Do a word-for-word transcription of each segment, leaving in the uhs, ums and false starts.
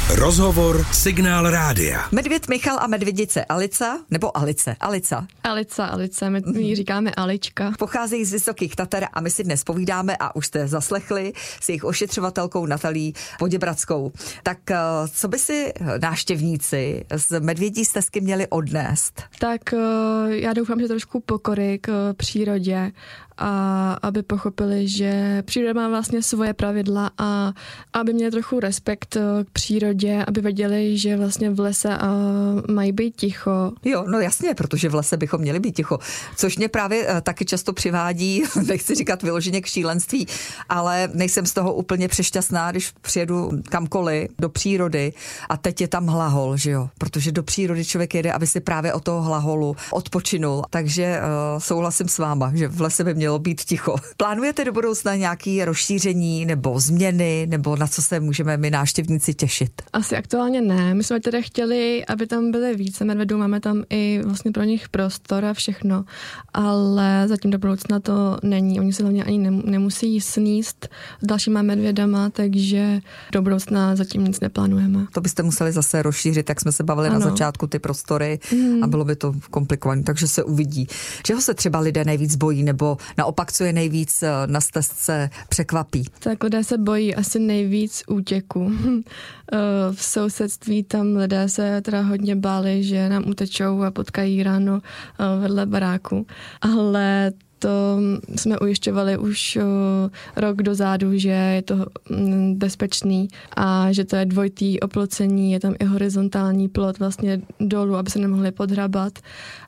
Rozhovor Signál Rádia. Medvěd Michal a medvědice Alica, nebo Alice, Alica. Alica, Alice, my jí říkáme Alička. Pocházejí z Vysokých Tater a my si dnes povídáme, a už jste zaslechli, s jejich ošetřovatelkou Natalí Poděbradskou. Tak co by si návštěvníci z Medvědí stezky měli odnést? Tak já doufám, že trošku pokory k přírodě, a aby pochopili, že příroda má vlastně svoje pravidla a aby měli trochu respekt k přírodě, aby věděli, že vlastně v lese mají být ticho. Jo, no jasně, protože v lese bychom měli být ticho, což mě právě taky často přivádí, nechci říkat vyloženě k šílenství, ale nejsem z toho úplně přešťastná, když přijedu kamkoliv do přírody a teď je tam hlahol, že jo, protože do přírody člověk jede, aby si právě od toho hlaholu odpočinul, takže uh, souhlasím s váma, že v lese by mělo být ticho. Plánujete do budoucna nějaké rozšíření nebo změny, nebo na co se můžeme my návštěvníci těšit? Asi aktuálně ne. My jsme teda chtěli, aby tam byly více medvědů, máme tam i vlastně pro nich prostor a všechno, ale zatím do budoucna to není. Oni se hlavně ani nemusí sníst s dalšíma medvědama, takže do budoucna zatím nic neplánujeme. To byste museli zase rozšířit, jak jsme se bavili ano. na začátku, ty prostory hmm. a bylo by to komplikované, takže se uvidí. Čeho se třeba lidé nejvíc bojí, nebo naopak, co je nejvíc na stezce překvapí? Tak lidé se bojí asi nejvíc útěku. V sousedství tam lidé se teda hodně báli, že nám utečou a potkají ráno vedle baráku. Ale to jsme ujišťovali už uh, rok dozadu, že je to mm, bezpečný a že to je dvojitý oplocení, je tam i horizontální plot vlastně dolů, aby se nemohli podhrabat.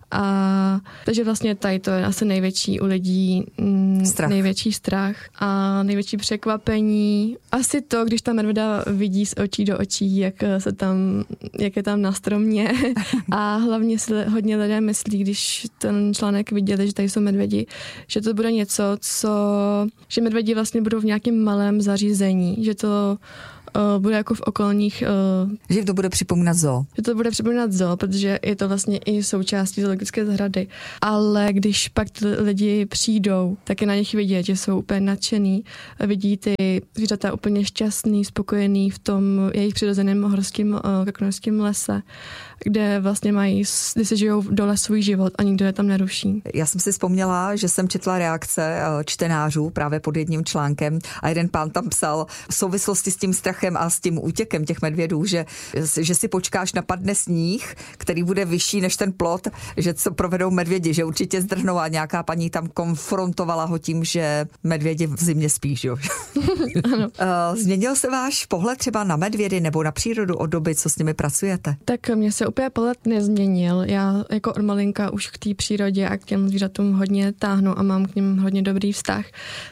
A takže vlastně tady to je asi největší u lidí mm, strach. největší strach a největší překvapení. Asi to, když ta medvěda vidí z očí do očí, jak se tam, jak je tam na stromě. A hlavně si hodně lidé myslí, když ten článek viděli, že tady jsou medvědi, že to bude něco, co, že medvědi vlastně budou v nějakém malém zařízení, že to Uh, bude jako v okolních... Uh, že to bude připomínat zoo. Že to bude připomínat zoo, protože je to vlastně i součástí zoologické zahrady. Ale když pak lidi přijdou, tak je na nich vidět, že jsou úplně nadšený. Vidí ty zvířata úplně šťastný, spokojený v tom jejich přirozeném horském uh, krkonožském lese, kde vlastně mají, kde se žijou dole svůj život a nikdo je tam neruší. Já jsem si vzpomněla, že jsem četla reakce čtenářů právě pod jedním článkem a jeden pán tam psal v souvislosti s tím strachem a s tím útěkem těch medvědů, že, že si počkáš, napadne sníh, který bude vyšší než ten plot, že co provedou medvědi, že určitě zdrhnou, a nějaká paní tam konfrontovala ho tím, že medvědi v zimě spí, jo. Ano. Změnil se váš pohled třeba na medvědy nebo na přírodu od doby, co s nimi pracujete? Tak mě se úplně pohled nezměnil. Já jako od malinka už k té přírodě a k těm zvířatům hodně táhnu a mám k nim hodně dobrý vztah.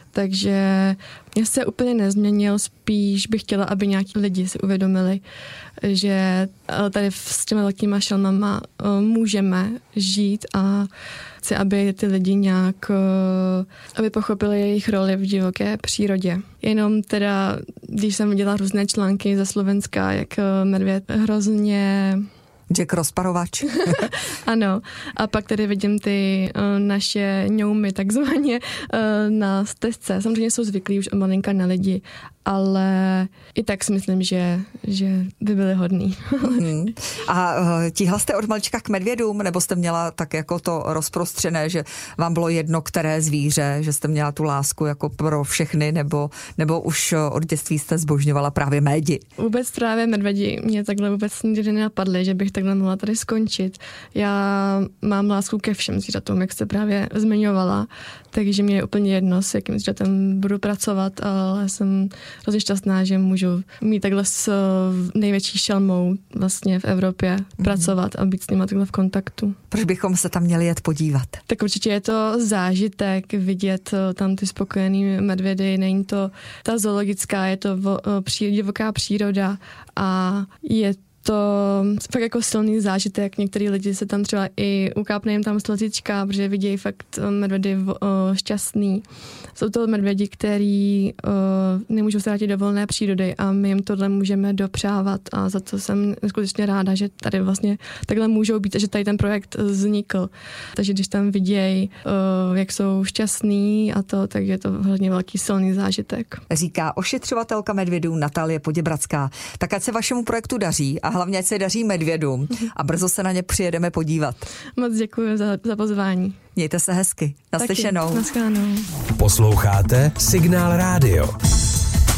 Takže mě se úplně nezměnil, spíš bych chtěla, aby nějaký lidi si uvědomili, že tady s těmi velkýma šelmama můžeme žít a chci, aby ty lidi nějak, aby pochopili jejich roli v divoké přírodě. Jenom teda, když jsem viděla různé články ze Slovenska, jak medvěd hrozně... Jack rozparovač. Ano. A pak tady vidím ty uh, naše ňoumy takzvaně uh, na stezce. Samozřejmě jsou zvyklí už od malinka na lidi, ale i tak si myslím, že, že by byli hodný. hmm. A uh, tíhla jste od malička k medvědům, nebo jste měla tak jako to rozprostřené, že vám bylo jedno, které zvíře, že jste měla tu lásku jako pro všechny, nebo, nebo už od dětství jste zbožňovala právě médi? Vůbec právě medvědi mě takhle vůbec nikdy nenapadly, že bych takhle mohla tady skončit. Já mám lásku ke všem zvířatům, jak jste právě zmiňovala, takže mě je úplně jedno, s jakým zvířatem budu pracovat, ale jsem hrozně šťastná, že můžu mít takhle s největší šelmou vlastně v Evropě mm. pracovat a být s nimi takhle v kontaktu. Proč bychom se tam měli jet podívat? Tak určitě je to zážitek vidět tam ty spokojený medvědy, není to ta zoologická, je to divoká příroda a je to fakt jako silný zážitek. Některý lidi se tam třeba i ukápne jim tam slzička, protože vidějí fakt medvědy uh, šťastný. Jsou to medvědi, který uh, nemůžou se vrátit do volné přírody a my jim tohle můžeme dopřávat a za to jsem skutečně ráda, že tady vlastně takhle můžou být a že tady ten projekt vznikl. Takže když tam vidějí, uh, jak jsou šťastný a to, tak je to hodně velký silný zážitek. Říká ošetřovatelka medvědů Natalie Poděbradská. Tak ať se vašemu projektu daří a hlavně ať se daří medvědům a brzo se na ně přijedeme podívat. Moc děkuji za, za pozvání. Mějte se hezky. Naslyšenou. Naschledanou. Posloucháte Signál rádio.